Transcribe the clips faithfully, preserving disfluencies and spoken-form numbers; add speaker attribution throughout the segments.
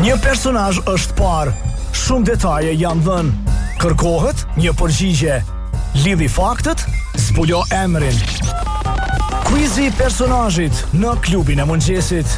Speaker 1: Një personazh është parë, shumë detaje janë dhënë. Kërkohet një përgjigje. Lidhi faktet, zbulo emrin. Quizi i personazhit në klubin e mëngjesit.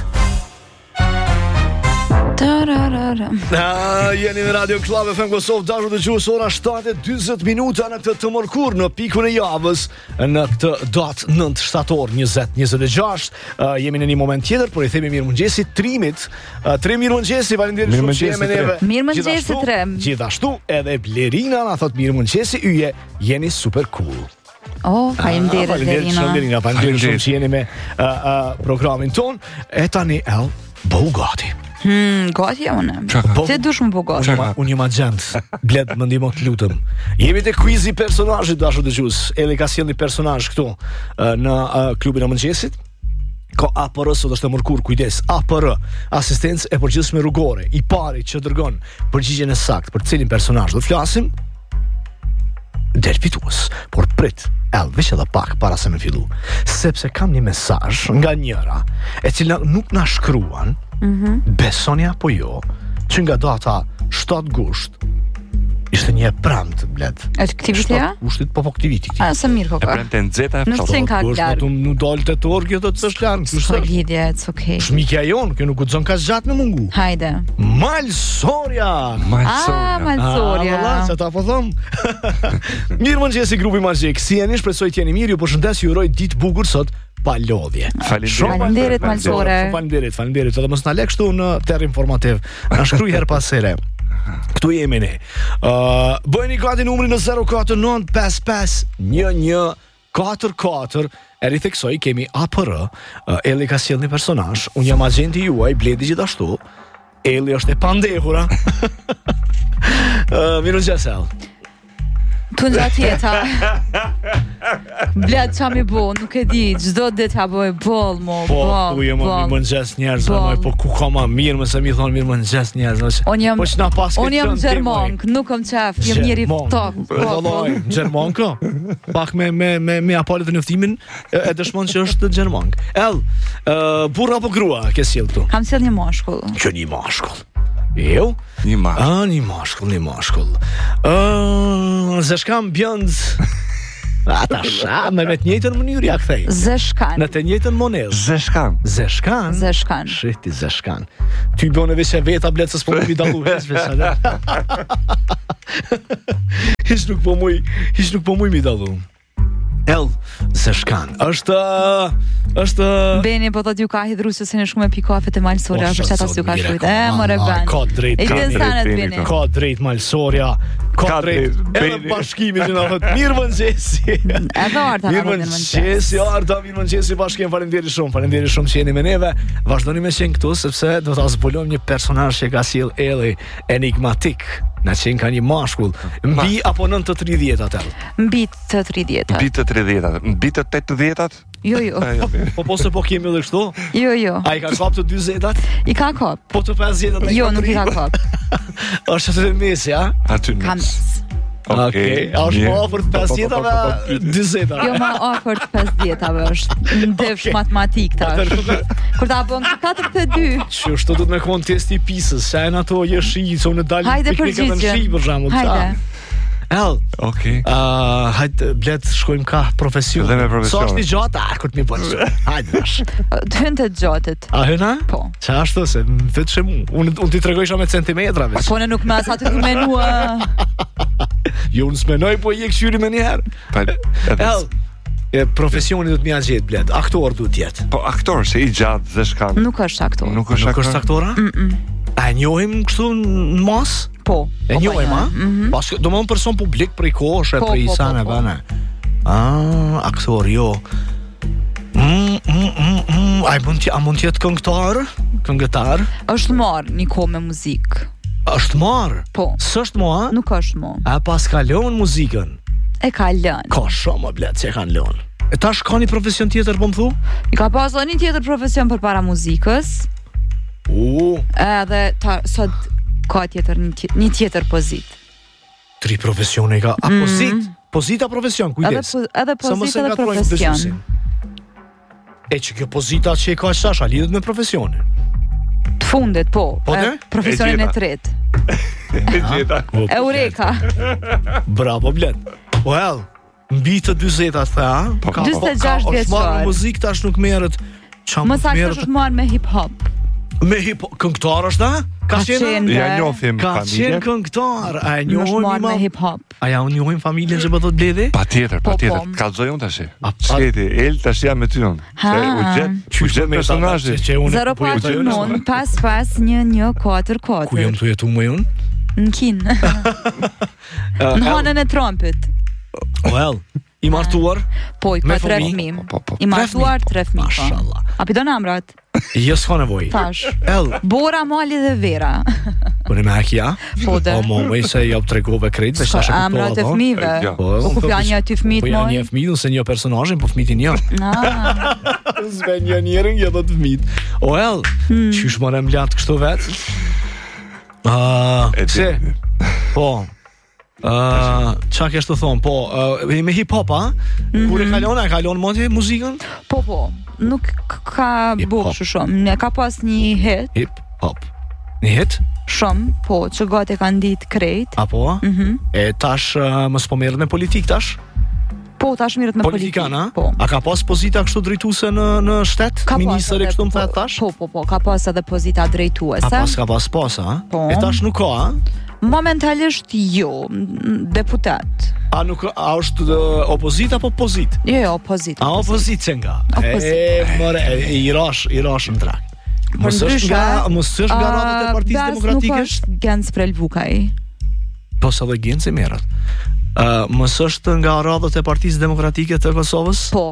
Speaker 2: Ah, jeni në Radio Club F M Kosovë, dashur dëgjues, ora shtatë e dyzet minuta në këtë të mërkur në pikun e javës, në këtë datë nëntë shtator njëzet njëzet e gjashtë. Uh, jemi në një moment tjetër, por i themi mirëmëngjesi trimit. Uh, tre mirëmëngjesi, faleminderit shumë që jemi neve.
Speaker 3: Mirëmëngjesi tre.
Speaker 2: Gjithashtu edhe Blerina na thot mirëmëngjesi yje, jeni super cool.
Speaker 3: Oh, faleminderit
Speaker 2: ah,
Speaker 3: Blerina.
Speaker 2: Blerina, faleminderit shumë që jeni me uh, uh, programin ton. E tani El Bogati.
Speaker 3: Hmm, gati e une. Ti dush më po gati.
Speaker 2: Unë jam agent. Bled, më ndihmo të lutem. Jemi te quizi personazhit, dashur dëgjues. Edhe ka sjellni personazh këtu në uh, klubin e mëngjesit. Ka A P R sot është e mërkur, kujdes. A P R, asistencë e përgjithshme rrugore, i pari që dërgon përgjigjen e saktë për cilin personazh do flasim. Del fitues, por prit, el veç edhe pak para se me fillu, sepse kam një mesazh nga njëra e cila nuk na shkruan. Mm-hmm. Besoni apo jo, që nga data shtatë gusht ishte një pramt, bled.
Speaker 3: E këti vitja?
Speaker 2: shtatë gushtit, po po këti viti.
Speaker 3: A, se mirë koka.
Speaker 4: E premte nxeta e
Speaker 3: Nuk cen ka larg.
Speaker 2: Nuk dalë të torë, kjo të të është largë.
Speaker 3: S'ka lidhje, it's okay.
Speaker 2: Shmikja jonë, kjo nuk guxon ka gjatë me mungu.
Speaker 3: Hajde.
Speaker 2: Malsoria!
Speaker 3: Ah, Malsoria.
Speaker 2: Ah, valla, se ta po thëm. Mirë mëngjesi grupi Magjik. Si jeni, shpresoj të jeni mirë, ju përshëndes, ju uroj ditë bukur sot. Pa lodhje.
Speaker 3: Faleminderit Malsore.
Speaker 2: Faleminderit, faleminderit. Edhe mos na lë kështu në terr informativ. Na shkruaj her pas here. Këtu jemi ne. Uh, bëjeni gati numrin në zero katër nëntë pesë pesë një një katër katër. E ritheksoj, kemi A P R. Uh, Eli ka sjellë një personazh. Unë jam agenti juaj, Bledi gjithashtu. Eli është e pandehura. uh, Mirëmëngjes El.
Speaker 3: Tu nga tjeta. Bled qa mi bo, nuk e di. Gjdo dit ha boj bol, mo,
Speaker 2: po,
Speaker 3: bol,
Speaker 2: ku jem
Speaker 3: bol.
Speaker 2: Mirë mëngjes njerëz, moj, po ku ka ma mirë mëse mi thonë mirë mëngjes njerëz.
Speaker 3: On jam,
Speaker 2: po që na pas
Speaker 3: on jam Gjermank, nuk kom qef, jem njeri tok.
Speaker 2: Vallaj, Gjermank, pak me, me, me, me apalit të nëftimin, e dëshmon që është Gjermank. El, uh, burra apo grua, ke sjell tu?
Speaker 3: Kam sjell një mashkull.
Speaker 2: Që një mashkull. Jo?
Speaker 4: Një mashkull.
Speaker 2: Ah, një mashkull, një mashkull. Uh, Zeshkam bjënd. Ata sha, me me të njëjtën mënyrë ja kthej.
Speaker 3: Zeshkan.
Speaker 2: Në të njëjtën monedhë.
Speaker 4: Zeshkan.
Speaker 2: Zeshkan.
Speaker 3: Zeshkan.
Speaker 2: Shiti Zeshkan. Ty bënë veç e veta blet se s'po më dallu veç veç. Hiç nuk po muj, hiç nuk po muj mi dallu. El Zeshkan. Është është
Speaker 3: Beni po thot ju ka hidhur se se ne shku me pi kafe te Malsoria, për çata s'ju ka shkruajt. E morë ban.
Speaker 2: Ka drejt.
Speaker 3: E din sa net Beni.
Speaker 2: Ka drejt Malsoria. Ka drejt. Edhe bashkimi që na thot mirëmëngjesi.
Speaker 3: Edhe Arta na thot
Speaker 2: mirëmëngjesi. Arta, mirëmëngjesi bashkim, faleminderit shumë, faleminderit shumë që jeni me neve. Vazhdoni me qenë këtu sepse do ta zbulojmë një personazh që ka sjell Eli enigmatik. Na qenë ka një mashkull. Mbi apo nën të tridhjetat atë?
Speaker 3: Mbi të tridhjetat.
Speaker 4: Mbi të tridhjetat. Mbi të tetëdhjetat?
Speaker 3: Jo, jo.
Speaker 2: Po po se po kemi edhe kështu?
Speaker 3: Jo, jo.
Speaker 2: Ai ka kap të dyzetat?
Speaker 3: I ka kap.
Speaker 2: Po të pesëdhjetat?
Speaker 3: Jo, nuk i ka kap.
Speaker 2: Është atë në mes, ja?
Speaker 4: Aty në mes.
Speaker 2: Okej, është më afër të pesëdhjetave dyzeta.
Speaker 3: Jo, më afër të pesëdhjetave është. Ndefsh matematik tash. Kur ta bën katër te dy.
Speaker 2: Që shto do të më kon testi i pisës, sa janë ato jeshi, që unë dal piknikë në shi për shembull.
Speaker 3: Hajde.
Speaker 2: El.
Speaker 4: Okej.
Speaker 2: Ah, hajde blet shkojmë ka profesion.
Speaker 4: Dhe me profesion.
Speaker 2: Sa është i gjatë? Ah, kur të më bën. Hajde bash.
Speaker 3: Të hyn të gjatit.
Speaker 2: A hëna?
Speaker 3: Po.
Speaker 2: Çfarë ashtu se vetë çem unë unë ti tregojsha me centimetra veç.
Speaker 3: Po ne nuk më as aty të menua.
Speaker 2: Jo unë smenoj po i e këshyri me njëherë. El. E profesioni do të më ja gjet blet. Aktor duhet të jetë.
Speaker 4: Po aktor se i gjatë Zeshkan.
Speaker 3: Nuk është aktor.
Speaker 4: Nuk është aktor.
Speaker 2: Nuk është aktora?
Speaker 3: Mm.
Speaker 2: A njohim kështu në mas?
Speaker 3: Po.
Speaker 2: E njohim, a? Pas do më person publik prej kohësh e prej sana bana. Ah, aktor jo. Mm, mm, mm, mm. Ai mund të a mund të jetë këngëtar? Këngëtar?
Speaker 3: Është marr një kohë me muzikë.
Speaker 2: Është marr?
Speaker 3: Po.
Speaker 2: S'është mo, a?
Speaker 3: Nuk është mo.
Speaker 2: A pas ka lënë muzikën?
Speaker 3: E ka lënë.
Speaker 2: Ka shumë blet që e kanë lënë. E tash ka një profesion tjetër po më thu?
Speaker 3: I ka pasur një tjetër profesion përpara muzikës.
Speaker 2: U,
Speaker 3: Edhe ta sot ka tjetër një tjetër, një tjetër pozit.
Speaker 2: tri profesione ka. A pozit? Pozita profesion,
Speaker 3: Edhe
Speaker 2: kujdes.
Speaker 3: po, edhe
Speaker 2: Sa mos
Speaker 3: pozit
Speaker 2: e
Speaker 3: edhe
Speaker 2: ngatrojmë
Speaker 3: profesion.
Speaker 2: besuesin. E që kjo pozita që e ka shash, a lidhet me profesionin?
Speaker 3: Të fundit, po.
Speaker 2: Po
Speaker 3: e,
Speaker 2: te?
Speaker 3: Profesionin
Speaker 4: E
Speaker 3: e
Speaker 4: gjeta.
Speaker 3: tretë.
Speaker 4: E gjeta.
Speaker 3: Eureka.
Speaker 2: Bravo, blet. Well, mbi të dyzetat the, a?
Speaker 4: Po, po, po.
Speaker 3: dyzet e
Speaker 2: Ka
Speaker 3: gjashtë
Speaker 2: është marrë
Speaker 3: vjeçar.
Speaker 2: në muzikë tash nuk merret. Çam
Speaker 3: Më saktë është marrë me hip hop.
Speaker 2: me hip këngëtar është ta? Ka
Speaker 3: Ka
Speaker 2: qenë?
Speaker 3: qenë-
Speaker 4: Ja njohim
Speaker 2: Ka qenë
Speaker 4: familjen.
Speaker 2: këngëtar. A e
Speaker 3: Më është
Speaker 2: njohim
Speaker 3: marrë me
Speaker 2: ma?
Speaker 3: hip hop.
Speaker 2: A ja njohim familjen që po thot Bledi?
Speaker 4: Patjetër,
Speaker 3: Po,
Speaker 4: patjetër.
Speaker 3: po.
Speaker 4: Kallzoj unë tash.
Speaker 2: A-
Speaker 4: Sketi, el tash jam me ty unë.
Speaker 3: Ha.
Speaker 4: Se u gjet, u gjet personazhi.
Speaker 3: Zero pa që non, pas pas një një katër
Speaker 2: Ku jam
Speaker 3: katër.
Speaker 2: të jetu më unë?
Speaker 3: Në kin. Në hanën e Trumpit.
Speaker 2: Well, i martuar,
Speaker 3: Po, i
Speaker 2: Me
Speaker 3: ka tre
Speaker 2: fëmijë?
Speaker 3: fëmijë.
Speaker 4: Po, po.
Speaker 3: I martuar tre fëmijë. po.
Speaker 2: Mashallah.
Speaker 3: A pi do namrat?
Speaker 2: jo s'ka nevojë.
Speaker 3: Tash.
Speaker 2: El,
Speaker 3: Bora, Mali dhe Vera.
Speaker 2: po ne me akja?
Speaker 3: Po, dhe.
Speaker 2: O, mo, më i se jop tregove krejt, veç tash e
Speaker 3: Amrat e
Speaker 2: kuptova,
Speaker 3: fëmijëve.
Speaker 4: Ja.
Speaker 2: po.
Speaker 3: Po ku pja një aty fëmijët
Speaker 2: Po janë një
Speaker 3: moj?
Speaker 2: fëmijë, se një personazhin, po fëmijët një.
Speaker 3: Ah,
Speaker 2: Zven një njerën, jo do të fëmijët. O, el,
Speaker 3: Hmm.
Speaker 2: qysh më mlatë kështu vetë? Uh,
Speaker 4: E di.
Speaker 2: se, po, Uh, qa kesh të thonë, po, uh, me hip-hop, a?
Speaker 3: Mhm.
Speaker 2: Kur e kalon, e kalon moti muzikën?
Speaker 3: po, po. Nuk k- ka
Speaker 2: Hip
Speaker 3: bukë
Speaker 2: hop.
Speaker 3: shumë shumë. Ne ka pas një hit,
Speaker 2: Hip-hop. Një hit?
Speaker 3: shumë, po, që gati e kanë ditë krejt.
Speaker 2: Apo?
Speaker 3: Mhm.
Speaker 2: E tash, uh, mos po merret me politik tash?
Speaker 3: Po, tash mirët me
Speaker 2: Politikan, a?
Speaker 3: politikë. Po.
Speaker 2: A ka pas pozita kështu drejtuese në, në shtet?
Speaker 3: Ka pas
Speaker 2: Ministër e
Speaker 3: edhe-
Speaker 2: kështu më
Speaker 3: po,
Speaker 2: the tash?
Speaker 3: Po, po, po, ka pas edhe pozita
Speaker 2: A
Speaker 3: drejtuese.
Speaker 2: pas ka pas pas, a?
Speaker 3: Po.
Speaker 2: E tash nuk ka, a?
Speaker 3: Momentalisht jo, m, deputat.
Speaker 2: A nuk a është uh, opozit apo pozit?
Speaker 3: Jo, jo, opozit.
Speaker 2: A opozit që nga?
Speaker 3: Opozit.
Speaker 2: E, more, e, i rash, i rash në drak. Mos është nga, mos është nga radhët e Partisë Demokratike?
Speaker 3: Nuk është Gens Prelvukaj.
Speaker 2: Po sa dhe gjenë si merët. Uh, mos është nga radhët e Partisë Demokratike të Kosovës?
Speaker 3: Po.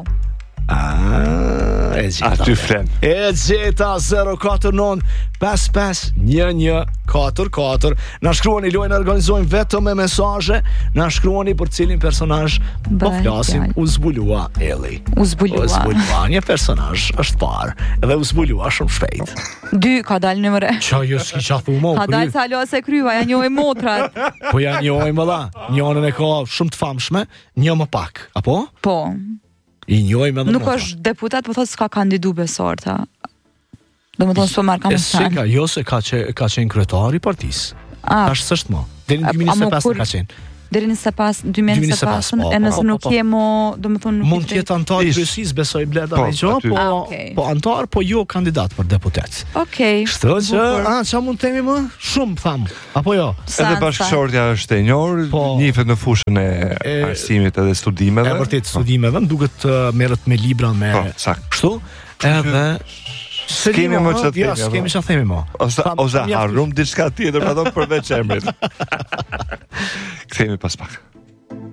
Speaker 2: Ah, e gjeta.
Speaker 4: Aty flen.
Speaker 2: E gjeta zero katër nëntë pesë pesë një një katër katër. Na shkruani, lojnë organizojmë vetëm me mesazhe. Na shkruani për cilin personazh po
Speaker 3: Bëj
Speaker 2: flasim.
Speaker 3: fjalë.
Speaker 2: U zbulua Elli.
Speaker 3: U
Speaker 2: U
Speaker 3: zbulua.
Speaker 2: zbulua një personazh është parë dhe u zbulua shumë shpejt.
Speaker 3: Dy ka dalë nëmëre.
Speaker 2: Qa jo s'ki qa thumo,
Speaker 3: Ka dalë sa lo se kryva, ja njohë motrat.
Speaker 2: po ja njohoj më dha. Njënën e ka shumë të famshme, një më pak, apo?
Speaker 3: Po.
Speaker 2: I njohoj me dhe
Speaker 3: Nuk
Speaker 2: motra.
Speaker 3: është deputat, po thotë s'ka kandidu besorta. Do më thonë s'po marrë kam
Speaker 2: E se ka, jo se ka, që, ka qenë kryetar i partisë.
Speaker 3: A,
Speaker 2: Tash s'është më. Deri në
Speaker 3: A-
Speaker 2: dy mijë e njëzet e pesë
Speaker 3: a mo kur-
Speaker 2: ka qenë.
Speaker 3: deri në se pas, dy mijë e njëzet e pesë,
Speaker 2: po,
Speaker 3: e nëse
Speaker 2: po,
Speaker 3: nuk
Speaker 2: po, po.
Speaker 3: je mo, do më thonë nuk
Speaker 2: Mund
Speaker 3: i
Speaker 2: të jetë antar i
Speaker 4: Ish.
Speaker 2: kryesisë, besoj Bleda
Speaker 4: Po,
Speaker 2: me gjo,
Speaker 4: aty.
Speaker 2: po,
Speaker 3: Ah, okay.
Speaker 2: po antar, po jo kandidat për deputet.
Speaker 3: Okej.
Speaker 2: Kështu që,
Speaker 3: bukur.
Speaker 2: a, qa mund të themi më? Shumë, tham. Apo jo?
Speaker 3: Sa-
Speaker 4: Edhe
Speaker 3: sa-
Speaker 4: bashkëshortja është e njohur,
Speaker 2: Po.
Speaker 4: njihet në fushën e
Speaker 2: E-
Speaker 4: arsimit edhe
Speaker 2: E
Speaker 4: studimeve.
Speaker 2: vërtet studimeve, më duket uh, merret me libra me
Speaker 4: Po, sakt.
Speaker 2: kështu, edhe
Speaker 4: S'kemi më çfarë
Speaker 2: Ja,
Speaker 4: themi, apo?
Speaker 2: s'kemi çfarë themi më.
Speaker 4: Ose
Speaker 2: Tham-
Speaker 4: ose
Speaker 2: tham mjaft-
Speaker 4: harrum diçka tjetër, pa do përveç emrit. Kthehemi pas pak.